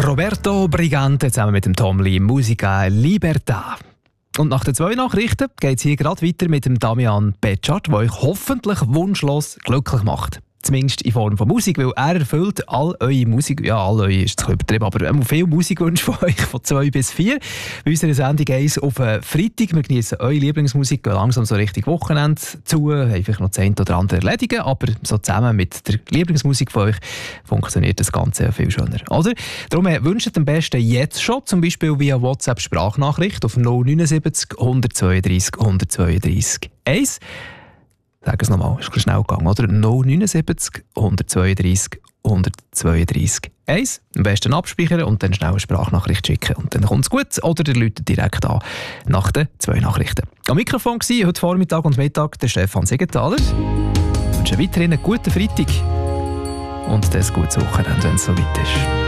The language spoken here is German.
Roberto Brigante zusammen mit dem Tom Lee, Musica Libertà. Und nach den 2 Nachrichten geht es hier gerade weiter mit dem Damian Betschart, der euch hoffentlich wunschlos glücklich macht. Zumindest in Form von Musik, weil er erfüllt all eure Musik, ja, all eure ist zu übertrieben, aber viele Musikwünsche von euch von 2 bis 4. Bei unserer Sendung 1 auf Freitag. Wir genießen eure Lieblingsmusik, gehen langsam so Richtung Wochenende zu, einfach noch das eine oder andere erledigen, aber so zusammen mit der Lieblingsmusik von euch funktioniert das Ganze ja viel schöner. Oder? Darum wünscht am besten jetzt schon, zum Beispiel via WhatsApp-Sprachnachricht auf 079 132 132 1. Sag es nochmal, ist ein schnell gegangen, oder? 079 132 132 1. Am besten abspeichern und dann schnell eine Sprachnachricht schicken. Und dann kommt es gut. Oder ihr läutet direkt an nach den 2 Nachrichten. Am Mikrofon war heute Vormittag und Mittag der Stefan Siegenthaler. Ich wünsche weiterhin einen guten Freitag und ein gutes Wochenende, wenn es so weit ist.